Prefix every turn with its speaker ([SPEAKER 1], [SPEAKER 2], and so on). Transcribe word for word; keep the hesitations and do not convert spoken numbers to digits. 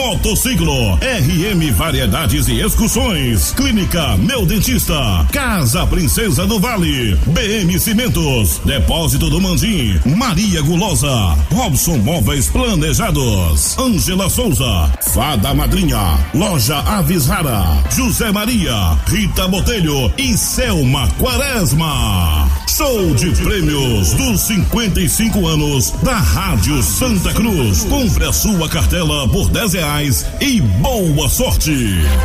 [SPEAKER 1] Motociclo, R M Variedades e Excursões, Clínica Meu Dentista, Casa Princesa do Vale, B M Cimentos, Depósito do Mandim, Maria Gulosa, Robson Móveis Planejados, Ângela Souza, Fada Madrinha, Loja Aves Rara, José Maria, Rita Botelho e Selma Quaresma. Show de prêmios dos cinquenta e cinco anos da Rádio Santa Cruz. Compre a sua cartela por dez reais e boa sorte.